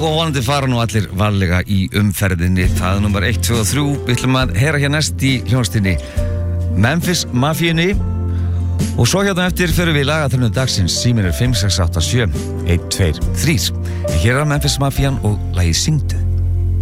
og vonandi fara nú allir varlega í umferðinni. Það er númer 1, 2 og 3. Við ætlum að heyra hér næst í hljónstinni Memphis Mafíunni og svo hérna eftir fyrir við lagaþrönu dagsins. Síminn er 5, 6, 8, 7 1, 2, 3. Hér er Memphis Mafían og lagið Syngdu.